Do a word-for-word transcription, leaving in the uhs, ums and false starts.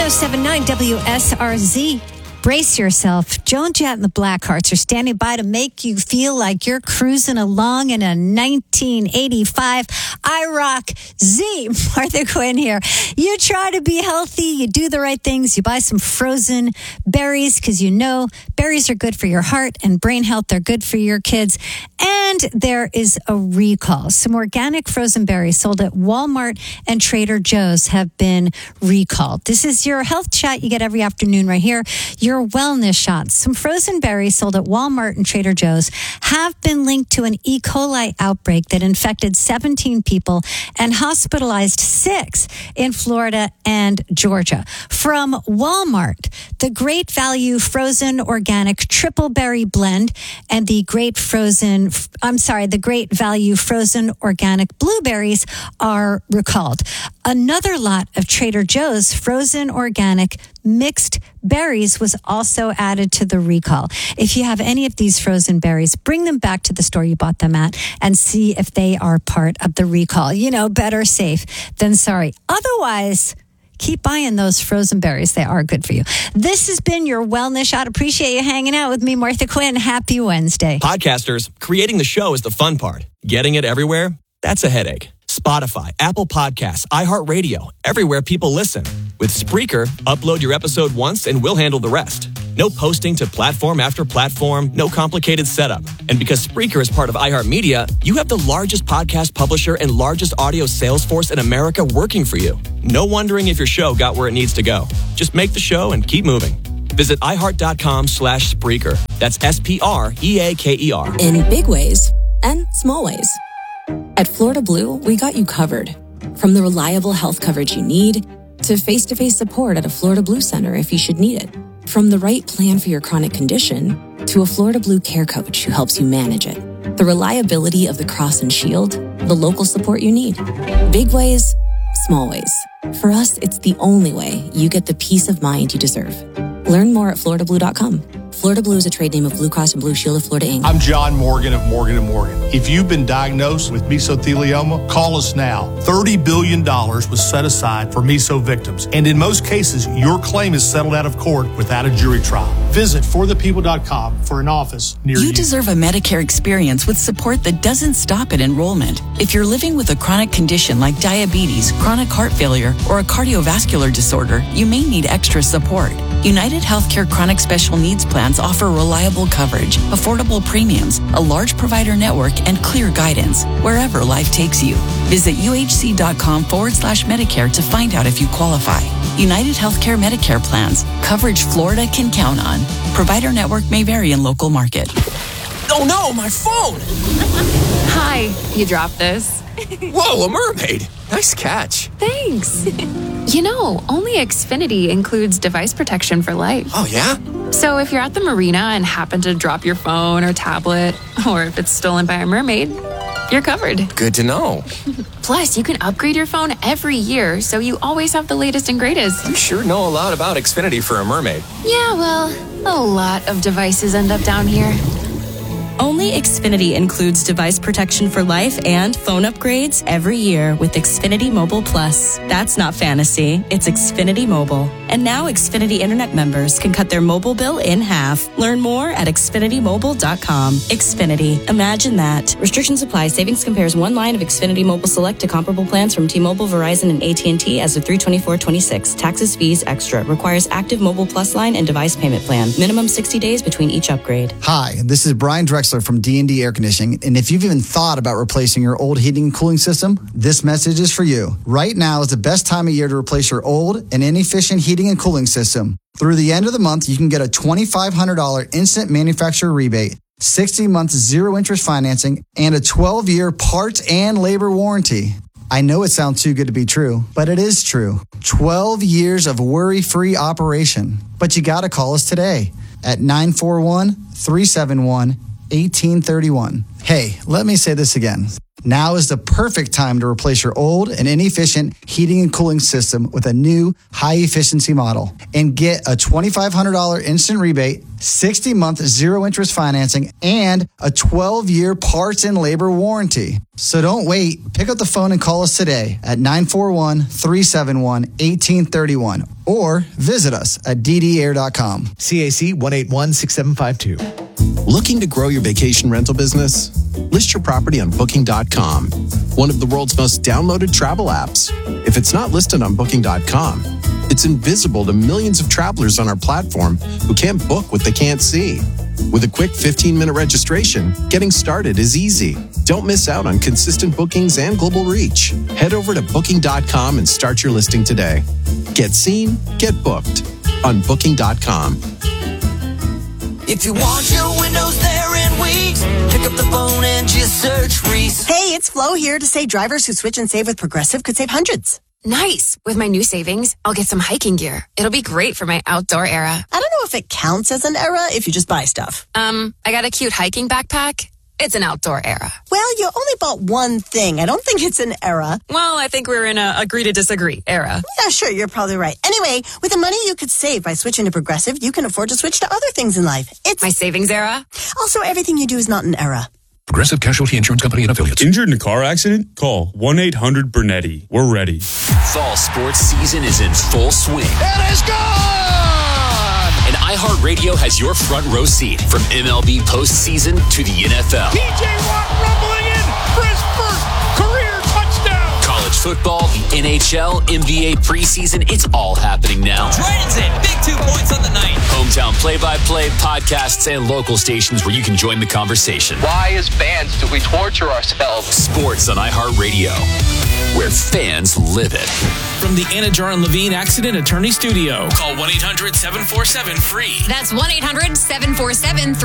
oh seven nine W S R Z. Brace yourself. Joan Jett and the Blackhearts are standing by to make you feel like you're cruising along in a nineteen eighty-five I Rock Z. Martha Quinn here. You try to be healthy. You do the right things. You buy some frozen berries because you know berries are good for your heart and brain health. They're good for your kids. And there is a recall. Some organic frozen berries sold at Walmart and Trader Joe's have been recalled. This is your health chat you get every afternoon right here. Your wellness shots. Some frozen berries sold at Walmart and Trader Joe's have been linked to an E. coli outbreak that infected seventeen people and hospitalized six in Florida and Georgia. From Walmart, the Great Value Frozen Organic Triple Berry Blend and the Great Frozen, I'm sorry, the Great Value Frozen Organic Blueberries are recalled. Another lot of Trader Joe's frozen organic mixed berries was also added to the recall. If you have any of these frozen berries, bring them back to the store you bought them at and see if they are part of the recall. You know, better safe than sorry. Otherwise, keep buying those frozen berries. They are good for you. This has been your Wellness Shot. Appreciate you hanging out with me, Martha Quinn. Happy Wednesday. Podcasters, creating the show is the fun part. Getting it everywhere, that's a headache. Spotify, Apple Podcasts, iHeartRadio, everywhere people listen. With Spreaker, upload your episode once and we'll handle the rest. No posting to platform after platform, no complicated setup. And because Spreaker is part of iHeartMedia, you have the largest podcast publisher and largest audio sales force in America working for you. No wondering if your show got where it needs to go. Just make the show and keep moving. Visit iHeart.com slash Spreaker. That's S P R E A K E R. In big ways and small ways. At Florida Blue, we got you covered. From the reliable health coverage you need to face-to-face support at a Florida Blue Center if you should need it. From the right plan for your chronic condition to a Florida Blue care coach who helps you manage it. The reliability of the Cross and Shield, the local support you need. Big ways, small ways. For us, it's the only way you get the peace of mind you deserve. Learn more at florida blue dot com. Florida Blue is a trade name of Blue Cross and Blue Shield of Florida, Incorporated. I'm John Morgan of Morgan and Morgan. If you've been diagnosed with mesothelioma, call us now. thirty billion dollars was set aside for meso victims. And in most cases, your claim is settled out of court without a jury trial. Visit for the people dot com for an office near you. You deserve a Medicare experience with support that doesn't stop at enrollment. If you're living with a chronic condition like diabetes, chronic heart failure, or a cardiovascular disorder, you may need extra support. United Healthcare Chronic Special Needs Plans offer reliable coverage, affordable premiums, a large provider network, and clear guidance wherever life takes you. Visit uhc.com forward slash Medicare to find out if you qualify. United Healthcare Medicare Plans. Coverage Florida can count on. Provider network may vary in local market. Oh no, my phone! Hi, you dropped this. Whoa, a mermaid! Nice catch. Thanks. You know, only Xfinity includes device protection for life. Oh, yeah? So if you're at the marina and happen to drop your phone or tablet, or if it's stolen by a mermaid, you're covered. Good to know. Plus, you can upgrade your phone every year, so you always have the latest and greatest. You sure know a lot about Xfinity for a mermaid. Yeah, well, a lot of devices end up down here. Only Xfinity includes device protection for life and phone upgrades every year with Xfinity Mobile Plus. That's not fantasy, it's Xfinity Mobile. And now Xfinity Internet members can cut their mobile bill in half. Learn more at xfinity mobile dot com. Xfinity. Imagine that. Restrictions apply. Savings compares one line of Xfinity Mobile Select to comparable plans from T-Mobile, Verizon, and A T and T as of three twenty-four twenty-six. Taxes, fees, extra. Requires active Mobile Plus line and device payment plan. Minimum sixty days between each upgrade. Hi, this is Brian Drexler from D and D Air Conditioning, and if you've even thought about replacing your old heating and cooling system, this message is for you. Right now is the best time of year to replace your old and inefficient heating and cooling system. Through the end of the month, you can get a twenty-five hundred dollars instant manufacturer rebate, sixty months zero interest financing, and a twelve-year parts and labor warranty. I know it sounds too good to be true, but it is true. twelve years of worry-free operation. But you got to call us today at nine four one, three seven one, one eight three one. Hey, let me say this again. Now is the perfect time to replace your old and inefficient heating and cooling system with a new high-efficiency model and get a twenty-five hundred dollars instant rebate, sixty-month zero-interest financing, and a twelve-year parts and labor warranty. So don't wait. Pick up the phone and call us today at nine four one, three seven one, one eight three one or visit us at d d air dot com. C A C one eight one, six seven five two. Looking to grow your vacation rental business? List your property on booking dot com, one of the world's most downloaded travel apps. If it's not listed on booking dot com, it's invisible to millions of travelers on our platform who can't book what they can't see. With a quick fifteen-minute registration, getting started is easy. Don't miss out on consistent bookings and global reach. Head over to booking dot com and start your listing today. Get seen, get booked on booking dot com. If you want your windows there in weeks, pick up the phone and just search Reese. Hey, it's Flo here to say drivers who switch and save with Progressive could save hundreds. Nice. With my new savings, I'll get some hiking gear. It'll be great for my outdoor era. I don't know if it counts as an era if you just buy stuff. Um, I got a cute hiking backpack. It's an outdoor era. Well, you only bought one thing. I don't think it's an era. Well, I think we're in a agree to disagree era. Yeah, sure, you're probably right. Anyway, with the money you could save by switching to Progressive, you can afford to switch to other things in life. It's my savings era. Also, everything you do is not an era. Progressive Casualty Insurance Company and Affiliates. Injured in a car accident? Call one eight hundred Bernetti. We're ready. Fall sports season is in full swing. It is gone! And iHeartRadio has your front row seat from M L B postseason to the N F L. T J Watt rumbling in for his first career touchdown. College football, the N H L, N B A preseason, it's all happening now. Dragons in, big two points on the night. Hometown play-by-play, podcasts, and local stations where you can join the conversation. Why, as fans, do we torture ourselves? Sports on iHeartRadio, where fans live it. From the Anajar and Levine Accident Attorney Studio. Call one eight hundred seven four seven free. That's one eight hundred seven four seven